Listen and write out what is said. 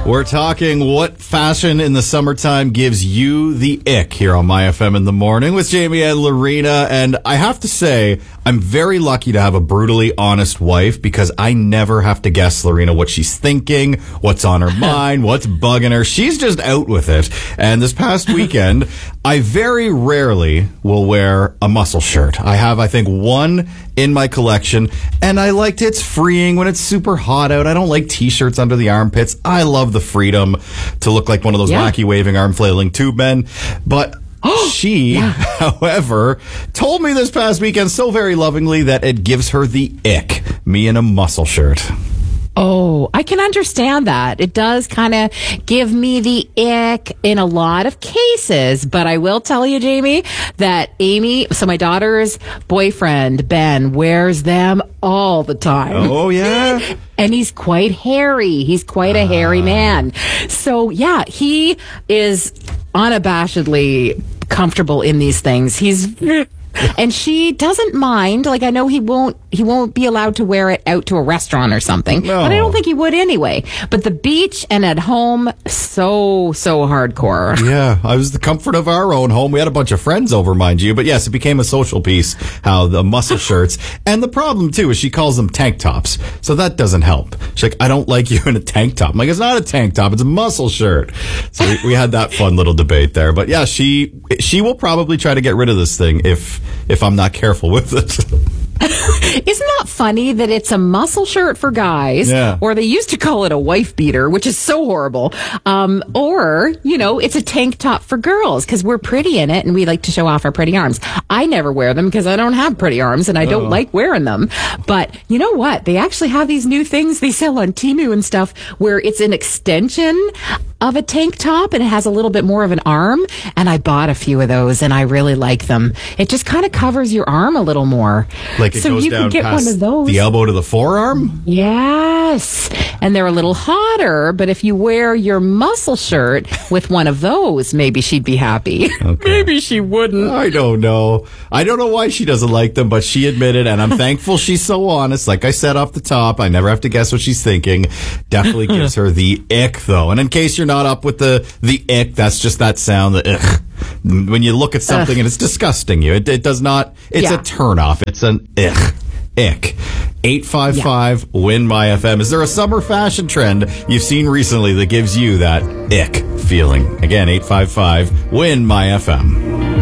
We're talking what fashion in the summertime gives you the ick here on My FM in the Morning with Jamie and Lorena. And I have to say, I'm very lucky to have a brutally honest wife because I never have to guess, Lorena, what she's thinking, what's on her mind, what's bugging her. She's just out with it. And this past weekend, I very rarely will wear a muscle shirt. I have, I think, one in my collection, and I liked it. It's freeing when it's super hot out. I don't like t-shirts under the armpits. I love the freedom to look like one of those wacky waving arm flailing tube men. But she, however, told me this past weekend so very lovingly that it gives her the ick, me in a muscle shirt. Oh, I can understand that. It does kind of give me the ick in a lot of cases. But I will tell you, Jamie, that Amy, so my daughter's boyfriend, Ben, wears them all the time. Oh, yeah? And he's quite hairy. He's quite a hairy man. So, yeah, he is unabashedly comfortable in these things. And she doesn't mind. Like, I know he won't be allowed to wear it out to a restaurant or something. No. But I don't think he would anyway. But the beach and at home, so hardcore. Yeah, I was the comfort of our own home. We had a bunch of friends over, mind you. But yes, it became a social piece, how the muscle shirts. And the problem, too, is she calls them tank tops. So that doesn't help. She's like, I don't like you in a tank top. I'm like, it's not a tank top. It's a muscle shirt. So we had that fun little debate there. But yeah, she will probably try to get rid of this thing if I'm not careful with it. Isn't that funny that it's a muscle shirt for guys, or they used to call it a wife beater, which is so horrible, or, it's a tank top for girls because we're pretty in it and we like to show off our pretty arms. I never wear them because I don't have pretty arms and I don't like wearing them. But you know what? They actually have these new things they sell on Temu and stuff where it's an extension of a tank top and it has a little bit more of an arm, and I bought a few of those and I really like them. It just kind of covers your arm a little more. Like it so goes you down can get past one of those. The elbow to the forearm? Yes. And they're a little hotter, but if you wear your muscle shirt with one of those, maybe she'd be happy. Okay. Maybe she wouldn't. I don't know. I don't know why she doesn't like them, but she admitted, and I'm thankful she's so honest. Like I said off the top, I never have to guess what she's thinking. Definitely gives her the ick, though. And in case you're not up with the ick, that's just that sound, the ugh. When you look at something and it's disgusting you, it does not, it's a turnoff. It's an ick. 855-WIN-MY-FM. Is there a summer fashion trend you've seen recently that gives you that ick feeling? Again, 855-WIN-MY-FM.